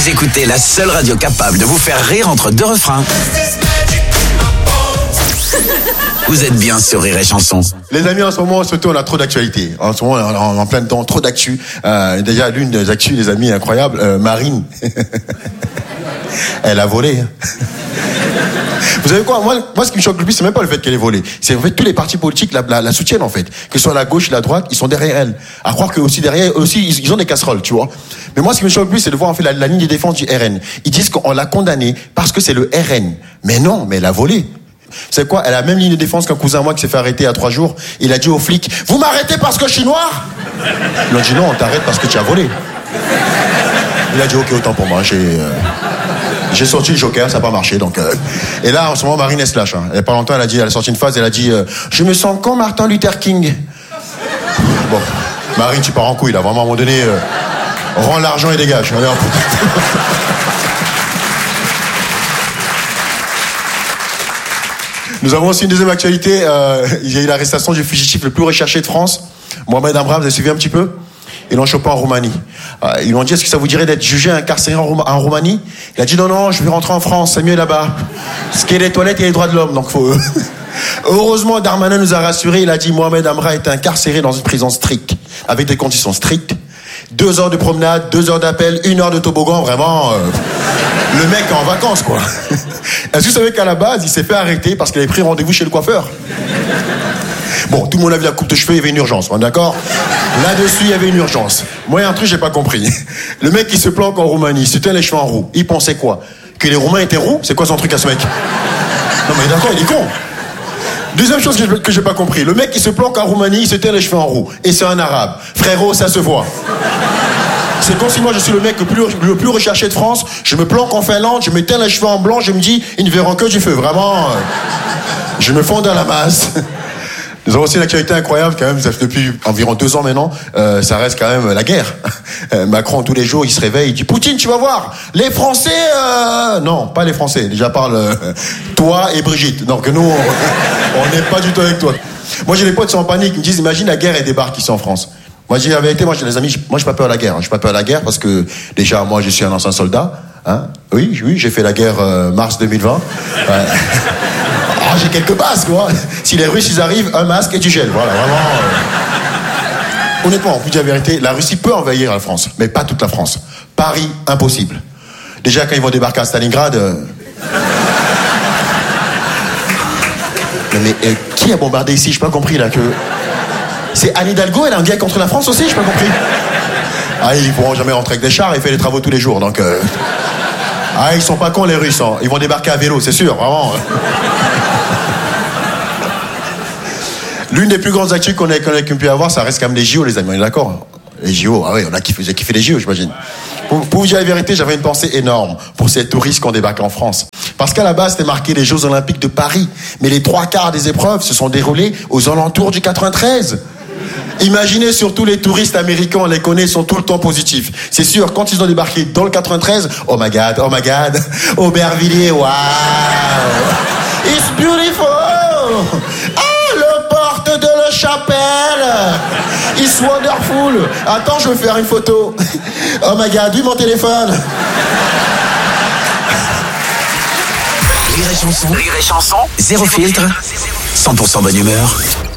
Vous écoutez la seule radio capable de vous faire rire entre deux refrains. Vous êtes bien sur Rire et Chanson. Les amis, en ce moment, surtout, on a trop d'actualités. En ce moment, on est en plein temps, trop d'actu. Déjà, l'une des actus, les amis, incroyable, Marine. Elle a volé. Vous savez quoi, moi, ce qui me choque le plus, c'est même pas le fait qu'elle ait volé. C'est en fait tous les partis politiques la soutiennent en fait. Que ce soit la gauche, la droite, ils sont derrière elle. À croire que aussi derrière, aussi ils ont des casseroles, tu vois. Mais moi, ce qui me choque le plus, c'est de voir en fait la ligne de défense du RN. Ils disent qu'on l'a condamnée parce que c'est le RN. Mais non, mais elle a volé. C'est quoi? Elle a la même ligne de défense qu'un cousin à moi qui s'est fait arrêter il y a 3 jours. Il a dit aux flics, vous m'arrêtez parce que je suis noir? Ils ont dit non, on t'arrête parce que tu as volé. Il a dit ok, autant pour moi, j'ai sorti le joker, ça n'a pas marché, donc... Et là, en ce moment, Marine, elle se lâche. Hein. Il n'y a pas longtemps, elle a sorti une phrase, elle a dit je me sens comme Martin Luther King. Bon, Marine, tu pars en couille, là. Vraiment, à un moment donné, rends l'argent et dégage. Allez, Nous avons aussi une deuxième actualité. Il y a eu l'arrestation du fugitif le plus recherché de France, Mohamed Amra, vous avez suivi un petit peu? Ils l'ont chopé en Roumanie. Ils lui ont dit, est-ce que ça vous dirait d'être jugé incarcéré en Roumanie? Il a dit, non, je vais rentrer en France, c'est mieux là-bas. Ce qui est les toilettes et les droits de l'homme, donc faut... Heureusement, Darmanin nous a rassurés, il a dit, Mohamed Amra est incarcéré dans une prison stricte, avec des conditions strictes. 2 heures de promenade, 2 heures d'appel, 1 heure de toboggan, vraiment... Le mec est en vacances, quoi. Est-ce que vous savez qu'à la base, il s'est fait arrêter parce qu'il avait pris rendez-vous chez le coiffeur? Bon, tout le monde a vu la coupe de cheveux, il y avait une urgence, on est d'accord? Là-dessus, il y avait une urgence. Moi, il y a un truc, j'ai pas compris. Le mec qui se planque en Roumanie, c'était les cheveux en roue. Il pensait quoi? Que les Roumains étaient roux? C'est quoi son truc à ce mec? Non, mais d'accord, il est con. Deuxième chose que j'ai pas compris. Le mec qui se planque en Roumanie, il se teint les cheveux en roue. Et c'est un arabe. Frérot, ça se voit. C'est comme si moi je suis le mec le plus recherché de France, je me planque en Finlande, je me teins les cheveux en blanc, je me dis, ils ne verront que du feu. Vraiment, je me fonds dans la masse. Nous avons aussi une actualité incroyable quand même, depuis environ 2 ans maintenant, ça reste quand même la guerre. Macron tous les jours, il se réveille, il dit Poutine, tu vas voir, les Français, non, pas les Français, déjà parle toi et Brigitte. Donc nous, on n'est pas du tout avec toi. Moi j'ai des potes qui sont en panique, ils me disent imagine la guerre et débarque ici en France. Moi j'ai la vérité, moi j'ai des amis, moi j'ai pas peur de la guerre, je suis pas peur de la guerre parce que déjà moi je suis un ancien soldat, hein. Oui, j'ai fait la guerre mars 2020. J'ai quelques bases, quoi. Si les Russes, ils arrivent, un masque et tu gèles. Voilà, vraiment... Honnêtement, on peut dire la vérité, la Russie peut envahir la France, mais pas toute la France. Paris, impossible. Déjà, quand ils vont débarquer à Stalingrad... Mais qui a bombardé ici? J'ai pas compris, là, que... C'est Anne Hidalgo, elle a un guerre contre la France aussi? J'ai pas compris. Ah, ils pourront jamais rentrer avec des chars, ils font les travaux tous les jours, donc... Ah, ils sont pas cons, les Russes, hein. Ils vont débarquer à vélo, c'est sûr, vraiment... L'une des plus grandes actus qu'on a pu avoir, ça reste quand même les JO, les amis, on est d'accord? Les JO, ah oui, on a kiffé les JO, j'imagine. Pour vous dire la vérité, j'avais une pensée énorme pour ces touristes qui ont débarqué en France. Parce qu'à la base, c'était marqué les Jeux Olympiques de Paris. Mais les 3/4 des épreuves se sont déroulées aux alentours du 93. Imaginez surtout les touristes américains, on les connaît, sont tout le temps positifs. C'est sûr, quand ils ont débarqué dans le 93, oh my god, Aubervilliers, wow, it's beautiful. De la Chapelle, it's wonderful. Attends, je veux faire une photo. Oh my god, oui, mon téléphone. Rire et Chanson, zéro filtre, 100% bonne humeur.